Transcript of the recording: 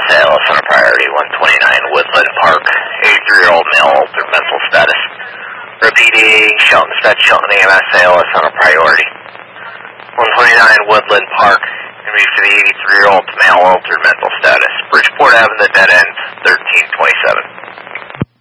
EMS ALS on a priority. 129 Woodland Park. 83-year-old male, altered mental status. Repeating, Shelton, dispatch Shelton EMS ALS on a priority. 129 Woodland Park. Going to be for the 83-year-old male, altered mental status. Bridgeport Avenue, dead end, 1327.